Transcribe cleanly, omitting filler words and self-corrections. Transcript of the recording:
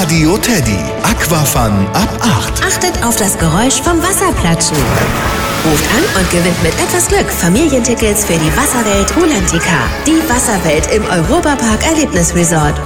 Radio Teddy. Aquafun ab 8. Achtet auf das Geräusch vom Wasserplatschen. Ruft an und gewinnt mit etwas Glück Familientickets für die Wasserwelt Rulantica. Die Wasserwelt im Europapark Erlebnisresort.